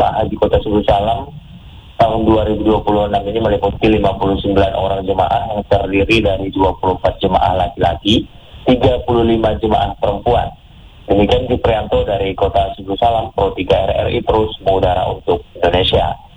jemaah haji Kota Subul Salam tahun 2026 ini meliputi 59 orang jemaah yang terdiri dari 24 jemaah laki-laki, 35 jemaah perempuan. Demikian Prianto dari Kota Subul Salam, Pro 3 RRI terus mengudara untuk Indonesia.